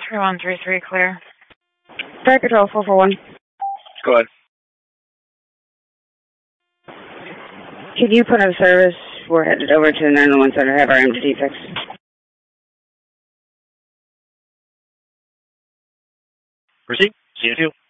3133, clear. Fire Control 441. Go ahead. Could you put on service? We're headed over to the 911 center to have our MTD fixed. Proceed. See you too.